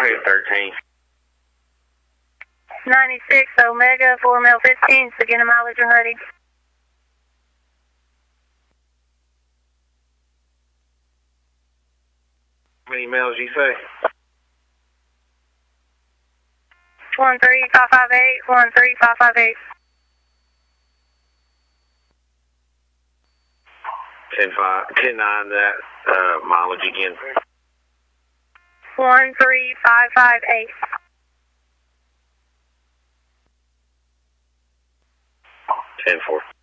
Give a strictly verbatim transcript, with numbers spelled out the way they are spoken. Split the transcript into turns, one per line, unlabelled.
ahead, thirteen.
ninety-six Omega, four mil fifteen, beginning mileage and ready.
How many miles you say?
one three five five eight, one three five five eight.
ten five, ten nine that uh, mileage again.
one three five five eight.
ten four.